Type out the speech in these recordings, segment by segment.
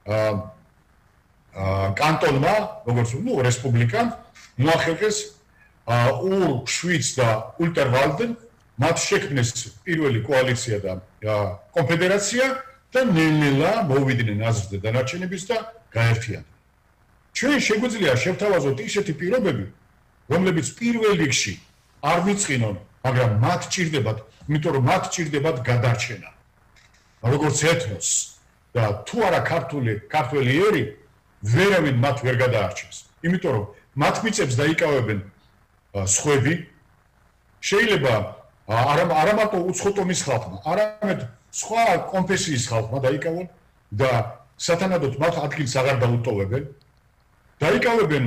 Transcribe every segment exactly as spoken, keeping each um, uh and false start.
კანტონმა, როგორც ნუ რესპუბლიკამ მოახერხეს ურ შვიდს და ულტერვალდენ მათ შექმნეს პირველი კოალიცია და კონფედერაცია და ნელ-ნელა მოვიდნენ აზრზე დანარჩენების და გაერთიანდნენ. ჩვენ შეგვიძლია შევთავაზოთ ისეთი პირობები, რომლებიც პირველ რიგში არ მიწყინონ, მაგრამ მათ ჭირდებათ, იმიტომ რომ მათ ჭირდებათ გადარჩენა. როგორც ეთნოს და თუ არა ქართული ქართველი ერი ვერავინ მათ ვერ გადაარჩენს. იმიტომ რომ მათ მიწებს დაიკავებენ სხვები, შეიძლება არა მარტო უცხოტომის ხალხმა, არამედ სხვა კონფესიის ხალხმა დაიკავონ და სათანადოდ მათ ადგილს აღარ დაუტოვებენ. დაიკავებენ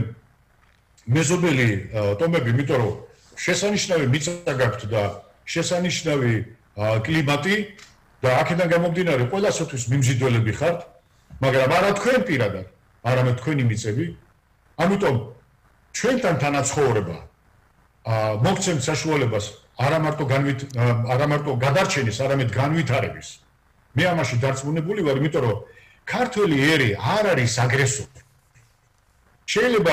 მეზობელი ტომები, იმიტომ რომ შესანიშნავი მიწა გაქვთ და შესანიშნავი კლიმატი და აქედან გამომდინარე ყველასთვის მიმზიდველები ხართ, მაგრამ არა თქვენ პირადად, არამედ თქვენი მიწები. ამიტომ ჩვენთან თანაცხოვრება მოგცემთ საშუალებას არა მარტო განვით არა მარტო გადარჩენის, არამედ განვითარების. მე ამაში დარწმუნებული ვარ, იმიტომ რომ ქართველი ერი არ არის აგრესორი. შეიძლება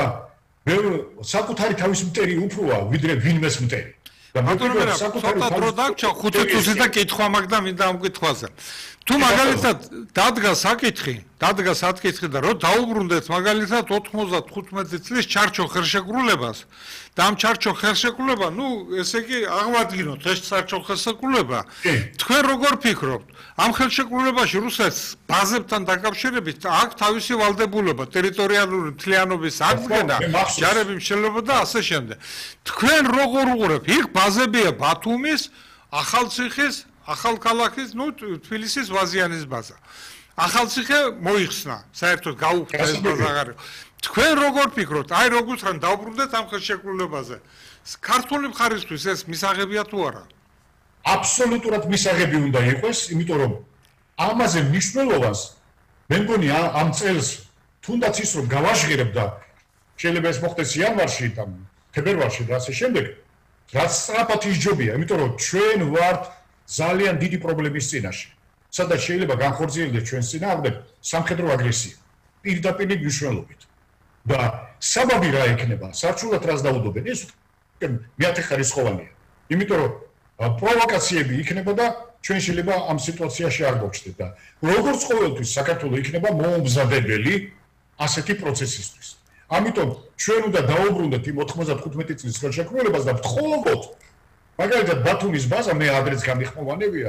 საკუთარი თავის მტერი უფროა, ვიდრე ვინმეს მტერი. და მაგრამ საკუთარი დრო დაგჭა ხუთი წუთი და კითხვა მაგდა მინდა ამ კითხვაზე. თუ მაგალითად დადგა საკითხი, დადგა საკითხი და რო დაუბრუნდეთ მაგალითად ოთხმოცდათხუთმეტი წლის ჩარჩო ხელშეკრულებას და ამ ჩარჩო ხელშეკრულება, ნუ ესე იგი აღვადგინოთ ეს ჩარჩო ხელშეკრულება. თქვენ როგორ ფიქრობთ? ამ ხელშეკრულებაში რუსეთს ბაზებთან დაკავშირებით აქ თავისი ვალდებულება, ტერიტორიალური მთლიანობის აღდგენა, ჯარების მშენებლობა და ასე შემდეგ. თქვენ როგორ უყურებთ? იქ ბაზებია ბათუმის, ახალციხის, ახალქალაქის, ნუ თბილისის ვაზიანის ბაზა. ახალციხე მოიხსნა, საერთოდ გაუხდა ეს ბაზა აღარ. თქვენ როგორ ფიქრობთ? აი როგორც რან დავბრუნდეთ ამ ხელშეკრულებაზე. ქართული მხარისთვის ეს მისაღებია თუ არა? აბსოლუტურად მისაღები უნდა იყოს, იმიტომ რომ ამაზე მნიშვნელობას მე მგონი ამ წელს თუნდაც ის რომ გავაჟღერებ და შეიძლება ეს მოხდეს იანვარში და თებერვალში და ასე შემდეგ, რაც სწრაფად ისჯობია, იმიტომ რომ ჩვენ ვართ ძალიან დიდი პრობლემის წინაშე. სადაც შეიძლება განხორციელდეს ჩვენს წინააღმდეგ სამხედრო აგრესია პირდაპირ მნიშვნელობით. და საბაბი რა ექნება? სარჩულად რას დაუდობენ? ეს მეათეხარისხოვანია. იმიტომ რომ პროვოკაციები იქნება და ჩვენ შეიძლება ამ სიტუაციაში არ გვაჩნდეს და როგორც ყოველთვის საქართველოს იქნება მოუმზადებელი ასეთი პროცესისთვის. ამიტომ ჩვენ უნდა დაუბრუნდეთ იმ ოთხმოცდათხუთმეტი წლის ხელშეკრულებას და ვთხოვოთ, მაგალითად ბათუმის ბაზა მე ადრეც გამიხმოვანებია.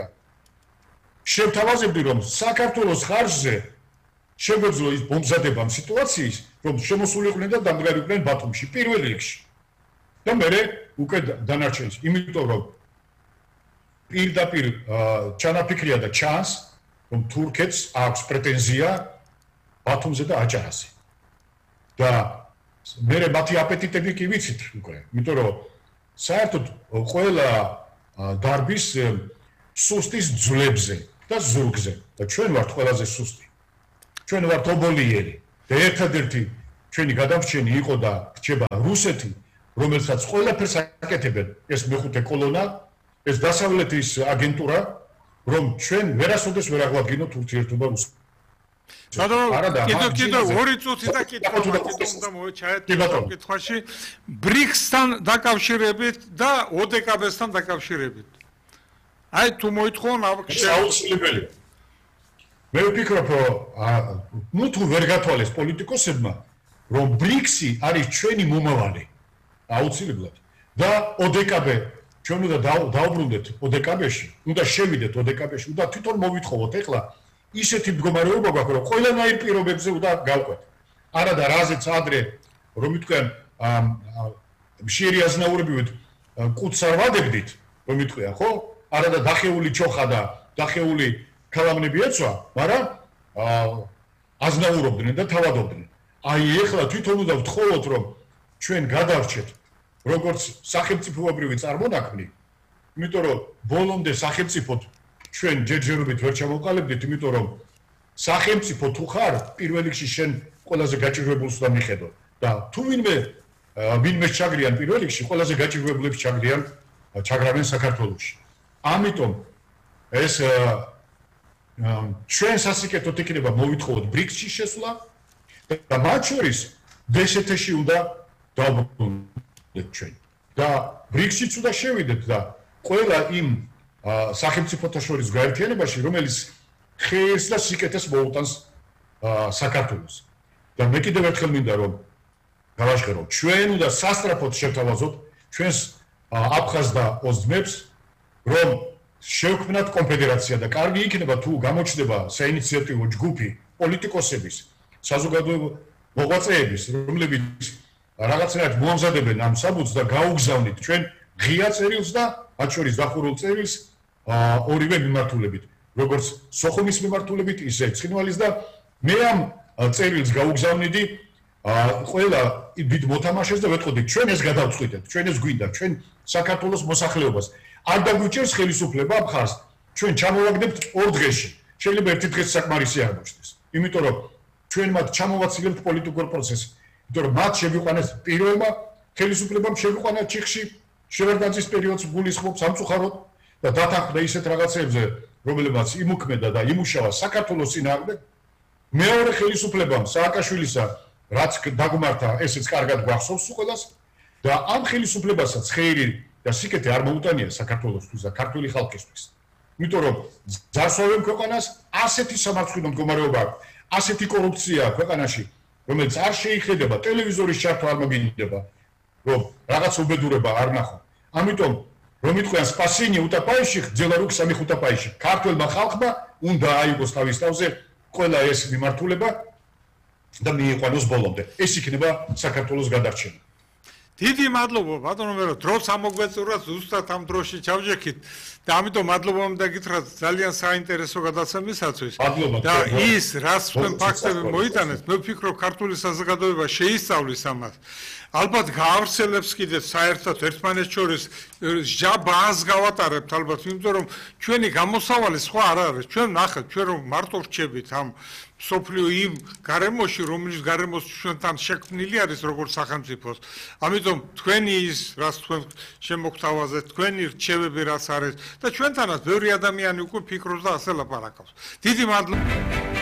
შევთავაზებდი რომ საქართველოს ხარჯზე შეგვეძლო ის მომზადება ამ სიტუაციის, რომ შემოსულიყვნენ და დამდგარიყვნენ ბათუმში პირველ რიგში. და მე უკვე დანარჩენს, იმიტომ რომ პირდაპირ ჩანაფიქრია და ჩანს, რომ თურქეთს აქვს პრეტენზია ბათუმზე და აჭარაზე. და მე მათი აპეტიტები კი ვიცით უკვე, იმიტომ რომ საერთოდ ყველა დარბის სუსტის ძვლებზე და ზურგზე და ჩვენ ვართ ყველაზე სუსტი. ჩვენ ვართ ობოლიერი და ერთადერთი ჩვენი გადამრჩენი იყო და რჩება რუსეთი, რომელსაც ყველაფერს აკეთებენ ეს მეხუთე კოლონა, ეს დასავლეთის აგენტურა, რომ ჩვენ ვერასოდეს ვერ აღვადგინოთ ურთიერთობა რუსეთთან. კიდევ კიდევ ორი წუთი და კითხვა უნდა მოეჩაეთ ამ კითხვაში ბრიქსთან დაკავშირებით და ოდეკაბესთან დაკავშირებით. აი თუ მოითხოვონ აუცილებელია. მე ვფიქრობ, რომ ნუ თუ ვერ გათვალეს პოლიტიკოსებმა, რომ ბრიქსი არის ჩვენი მომავალი აუცილებლად და ოდეკაბე ჩვენ უნდა დაუბრუნდეთ ოდეკაბეში, უნდა შევიდეთ ოდეკაბეში, უნდა თვითონ მოვითხოვოთ ეხლა ისეთი მდგომარეობა გვაქვს, რომ ყველანაირ პირობებზე უნდა გავყვეთ. არა და რაზეც ადრე რომ იტყვიან მშიერი აზნაურებივით კუთხს არ ვადებდით, რომ იტყვიან, ხო? არა და დახეული ჩოხა და დახეული ქალამნები ეცვა, მაგრამ აზნაურობდნენ და თავადობდნენ. აი ეხლა თვითონ უნდა ვთხოვოთ, რომ ჩვენ გადარჩეთ როგორც სახელმწიფოებრივი წარმონაქმნი, იმიტომ რომ ბოლომდე სახელმწიფოდ ჩვენ ჯერჯერობით ვერ ჩამოვყალიბდით, იმიტომ რომ სახელმწიფო თუ ხარ, პირველ რიგში შენ ყველაზე გაჭირვებულს უნდა მიხედო და თუ ვინმე ვინმე ჩაგრიან პირველ რიგში, ყველაზე გაჭირვებულებს ჩაგრიან ჩაგრავენ საქართველოში. ამიტომ ეს ჩვენ სასიკეთოდ იქნება მოვითხოვოთ ბრიქსში შესვლა და მათ შორის დშთ-ში უნდა დავბრუნდეთ ჩვენ. და ბრიქსშიც უნდა შევიდეთ და ყველა იმ სახელმწიფოთა შორის გაერთიანებაში, რომელიც ხეერს და სიკეთეს მოუტანს საქართველოს. და მე კიდევ ერთხელ მინდა რომ გავაჟღერო, ჩვენ უნდა სასწრაფოდ შევთავაზოთ ჩვენს აფხაზ და ოზმებს, რომ შევქმნათ კონფედერაცია და კარგი იქნება თუ გამოჩნდება საინიციატივო ჯგუფი პოლიტიკოსების, საზოგადოებრივი მოღვაწეების, რომლებიც რაღაცნაირად მოამზადებენ ამ საბუთს და გაუგზავნით ჩვენ ღია წერილს და მათ შორის დახურულ წერილს ორივე მიმართულებით, როგორც სოხუმის მიმართულებით, ისე ცხინვალის და მე ამ წერილს გაუგზავნიდი ყველა დიდ მოთამაშეს და ვეტყოდი ჩვენ ეს გადავწყვიტეთ, ჩვენ ეს გვინდა, ჩვენ საქართველოს მოსახლეობას არ დაგვიჭერს ხელისუფლება მხარს, ჩვენ ჩამოვაგდებთ ორ დღეში. შეიძლება ერთი დღეს საკმარისი არ მოხდეს. იმიტომ რომ ჩვენ მათ ჩამოვაცილებთ პოლიტიკურ პროცესს. იმიტომ რომ მათ შევიყვანეს პირველმა ხელისუფლებამ შევიყვანა ჩიხში, შევარდანძის პერიოდს გულისხმობს სამწუხაროდ და დათანხმდა ისეთ რაღაცებზე, რომლებმაც იმუქმედა და იმუშავა საქართველოს წინააღმდეგ. მეორე ხელისუფლებამ სააკაშვილისა რაც დაგმართა, ესეც კარგად გვახსოვს ყველას და ამ ხელისუფლებასაც ხეირი და სიკეთე არ მოუტანია საქართველოსთვის და ქართული ხალხისთვის. იმიტომ რომ ძარსვავენ ქვეყანას, ასეთი სამართლიანო მდგომარეობა აქვს, ასეთი კორუფცია ქვეყანაში, რომელიც არ შეიხედება, ტელევიზორის ჩართვა არ მოგინდება, რომ რაღაც უბედურება არ ნახო. ამიტომ რომ იტყვიან სპასინი უტაპაიში, ძელარუკ სამი ხუთაპაიში, ქართველმა ხალხმა უნდა აიღოს თავის თავზე ყველა ეს მიმართულება და მიიყვანოს ბოლომდე. ეს იქნება საქართველოს გადარჩენა. დიდი მადლობა ბატონო მერო, დროც ამოგვეწურათ ზუსტად ამ დროში ჩავჯექით და ამიტომ მადლობა მინდა გითხრათ ძალიან საინტერესო გადაცემისათვის. და ის რაც თქვენ ფაქტები მოიტანეთ, მე ვფიქრობ ქართული საზოგადოება შეისწავლის ამას. ალბათ გაავრცელებს კიდე საერთოდ ერთმანეთს შორის ჟაბას გავატარებთ ალბათ, იმიტომ რომ ჩვენი გამოსავალი სხვა არ არის. ჩვენ ნახეთ, ჩვენ რომ მარტო რჩებით ამ სოფლიო იმ გარემოში, რომელიც გარემოს ჩვენთან შექმნილი არის როგორც სახელმწიფოს. ამიტომ თქვენი ის, რაც თქვენ შემოგთავაზეთ, თქვენი რჩევები რაც არის და ჩვენთანაც ბევრი ადამიანი უკვე ფიქრობს და ასე ლაპარაკობს. დიდი მადლობა.